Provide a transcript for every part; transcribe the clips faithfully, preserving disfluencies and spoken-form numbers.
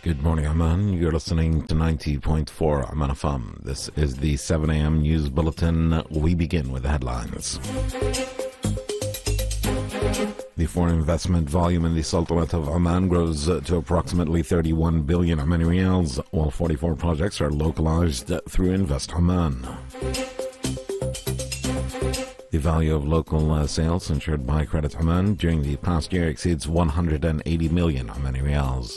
Good morning, Amman. You're listening to ninety point four Amman F M. This is the seven a.m. news bulletin. We begin with the headlines. The foreign investment volume in the Sultanate of Oman grows to approximately thirty-one billion Omani riyals, while forty-four projects are localized through Invest Oman. The value of local uh, sales insured by Credit Oman during the past year exceeds one hundred eighty million Omani riyals.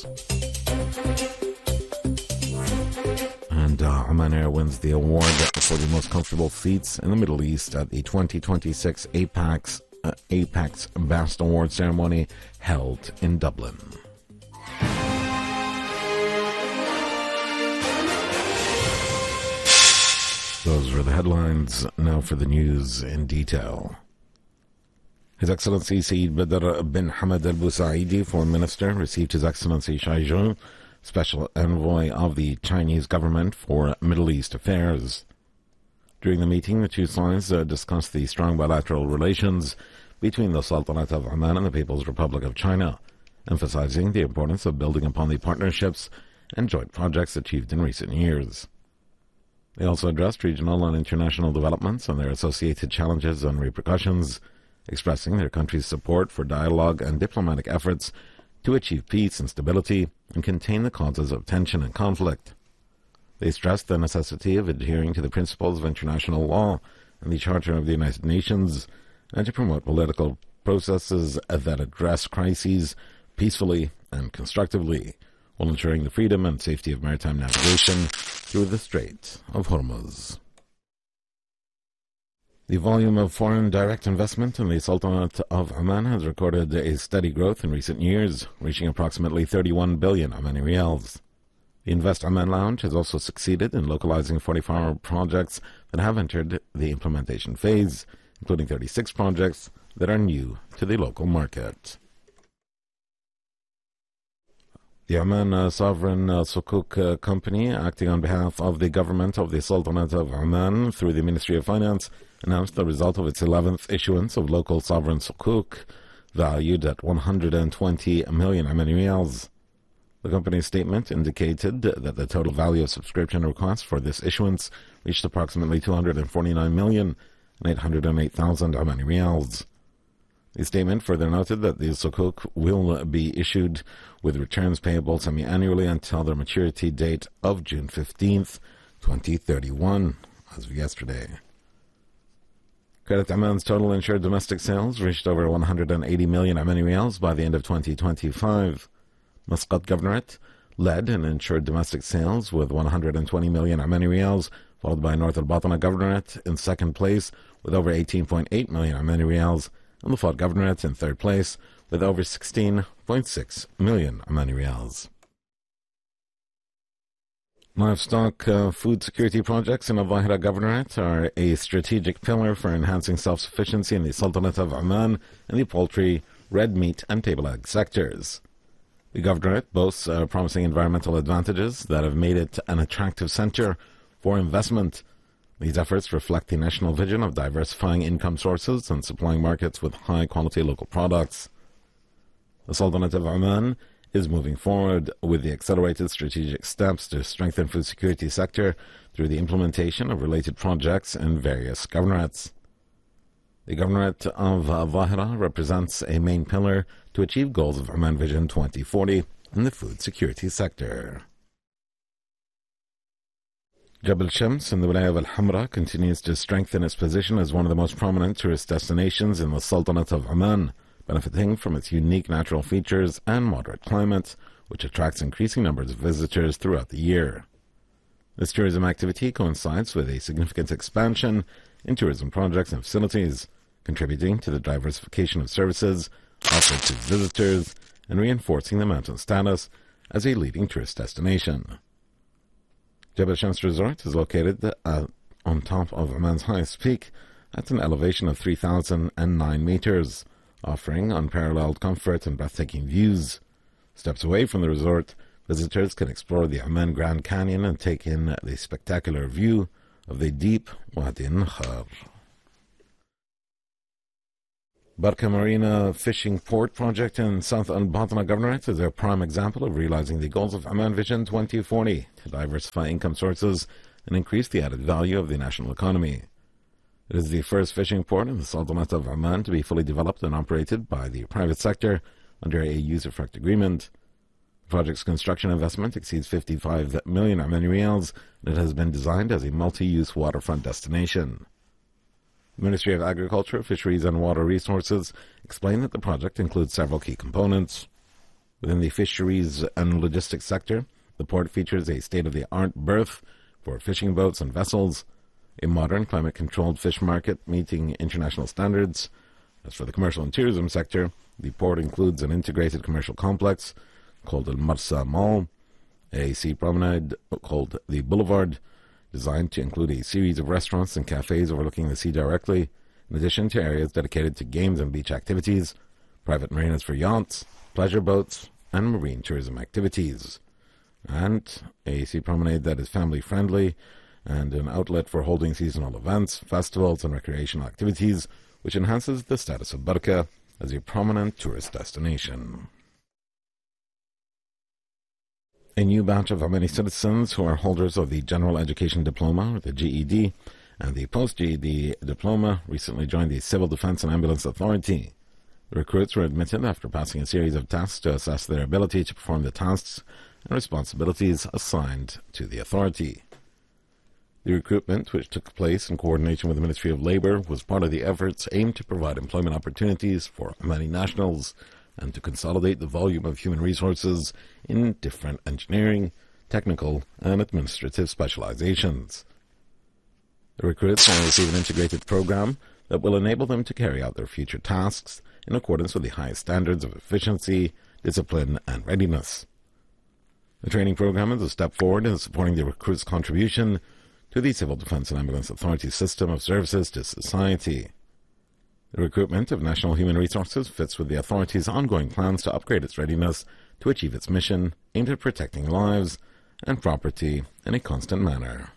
And uh, Oman Air wins the award for the most comfortable seats in the Middle East at the twenty twenty-six APEX, uh, APEX Best Award ceremony held in Dublin. Those were the headlines. Now for the news in detail. His Excellency Saeed Badr bin Hamad Al Busaidi, Foreign Minister, received His Excellency Shai Zhou, Special Envoy of the Chinese government for Middle East Affairs. During the meeting, the two sides uh, discussed the strong bilateral relations between the Sultanate of Oman and the People's Republic of China, emphasizing the importance of building upon the partnerships and joint projects achieved in recent years. They also addressed regional and international developments and their associated challenges and repercussions, expressing their country's support for dialogue and diplomatic efforts to achieve peace and stability and contain the causes of tension and conflict. They stressed the necessity of adhering to the principles of international law and the Charter of the United Nations, and to promote political processes that address crises peacefully and constructively, while ensuring the freedom and safety of maritime navigation through the Strait of Hormuz. The volume of foreign direct investment in the Sultanate of Oman has recorded a steady growth in recent years, reaching approximately thirty-one billion Omani riyals. The Invest Oman Lounge has also succeeded in localizing forty-four projects that have entered the implementation phase, including thirty-six projects that are new to the local market. The Oman uh, Sovereign uh, Sukuk uh, Company, acting on behalf of the government of the Sultanate of Oman through the Ministry of Finance, announced the result of its eleventh issuance of local sovereign sukuk, valued at one hundred twenty million Omani riyals. The company's statement indicated that the total value of subscription requests for this issuance reached approximately two hundred forty-nine million eight hundred eight thousand Omani riyals. The statement further noted that the sukuk will be issued with returns payable semi-annually until their maturity date of June fifteenth, twenty thirty-one, as of yesterday. Credit Oman's total insured domestic sales reached over one hundred eighty million Omani riyals by the end of twenty twenty-five. Muscat Governorate led in insured domestic sales with one hundred twenty million Omani riyals, followed by North Al-Batana Governorate in second place with over eighteen point eight million Omani riyals, and the Fat Governorate in third place with over sixteen point six million Omani riyals. Livestock uh, food security projects in Al-Zahira Governorate are a strategic pillar for enhancing self-sufficiency in the Sultanate of Oman in the poultry, red meat and table egg sectors. The Governorate boasts uh, promising environmental advantages that have made it an attractive center for investment. These efforts reflect the national vision of diversifying income sources and supplying markets with high-quality local products. The Sultanate of Oman is moving forward with the accelerated strategic steps to strengthen food security sector through the implementation of related projects in various governorates. The Governorate of Al-Zahira represents a main pillar to achieve goals of Oman Vision twenty forty in the food security sector. Jabal Shams in the Wilaya of Al-Hamra continues to strengthen its position as one of the most prominent tourist destinations in the Sultanate of Oman, benefiting from its unique natural features and moderate climate, which attracts increasing numbers of visitors throughout the year. This tourism activity coincides with a significant expansion in tourism projects and facilities, contributing to the diversification of services offered to visitors and reinforcing the mountain status as a leading tourist destination. Jabal Shams Resort is located uh, on top of Oman's highest peak at an elevation of three thousand nine meters, offering unparalleled comfort and breathtaking views. Steps away from the resort, visitors can explore the Oman Grand Canyon and take in the spectacular view of the deep Wadi Nakhar. Barka Marina Fishing Port Project in South Al Batna Governorate is a prime example of realizing the goals of Oman Vision twenty forty to diversify income sources and increase the added value of the national economy. It is the first fishing port in the Sultanate of Oman to be fully developed and operated by the private sector under a user-friendly agreement. The project's construction investment exceeds fifty-five million Omani riyals, and it has been designed as a multi-use waterfront destination. The Ministry of Agriculture, Fisheries and Water Resources explained that the project includes several key components. Within the fisheries and logistics sector, the port features a state-of-the-art berth for fishing boats and vessels, a modern climate-controlled fish market meeting international standards. As for the commercial and tourism sector, the port includes an integrated commercial complex called Al Marsa Mall, a sea promenade called the Boulevard, designed to include a series of restaurants and cafes overlooking the sea directly, in addition to areas dedicated to games and beach activities, private marinas for yachts, pleasure boats, and marine tourism activities, and a sea promenade that is family-friendly and an outlet for holding seasonal events, festivals, and recreational activities, which enhances the status of Barka as a prominent tourist destination. A new batch of Omani citizens who are holders of the General Education Diploma, or the G E D, and the Post-G E D Diploma recently joined the Civil Defense and Ambulance Authority. The recruits were admitted after passing a series of tests to assess their ability to perform the tasks and responsibilities assigned to the authority. The recruitment, which took place in coordination with the Ministry of Labour, was part of the efforts aimed to provide employment opportunities for Omani nationals and to consolidate the volume of human resources in different engineering, technical, and administrative specializations. The recruits will receive an integrated program that will enable them to carry out their future tasks in accordance with the highest standards of efficiency, discipline, and readiness. The training program is a step forward in supporting the recruits' contribution to the Civil Defense and Ambulance Authority system of services to society. The recruitment of National Human Resources fits with the authority's ongoing plans to upgrade its readiness to achieve its mission aimed at protecting lives and property in a constant manner.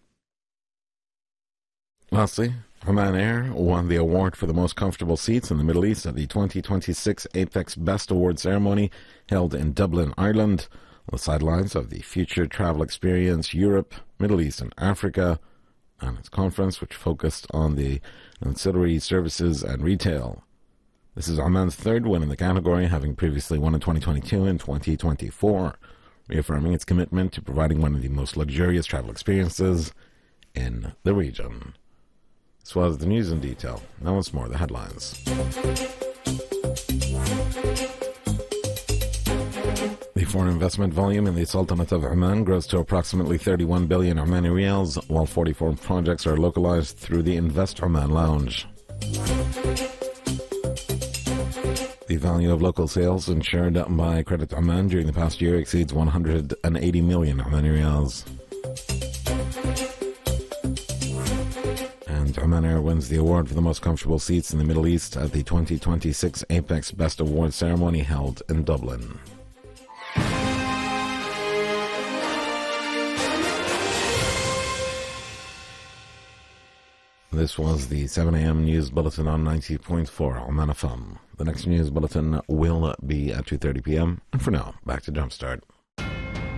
Lastly, Oman Air won the award for the most comfortable seats in the Middle East at the twenty twenty-six Apex Best Award ceremony held in Dublin, Ireland, on the sidelines of the Future Travel Experience Europe, Middle East and Africa, and its conference, which focused on the ancillary services and retail. This is Oman's third win in the category, having previously won in twenty twenty-two and twenty twenty-four, reaffirming its commitment to providing one of the most luxurious travel experiences in the region. This was the news in detail. Now once more, the headlines. The foreign investment volume in the Sultanate of Oman grows to approximately thirty-one billion Omani riyals, while forty-four projects are localized through the Invest Oman Lounge. The value of local sales insured by Credit Oman during the past year exceeds one hundred eighty million Omani riyals. And Oman Air wins the award for the most comfortable seats in the Middle East at the twenty twenty-six Apex Best Award ceremony held in Dublin. This was the seven a.m. news bulletin on ninety point four Oman F M. The next news bulletin will be at two thirty p.m. And for now, back to Jumpstart.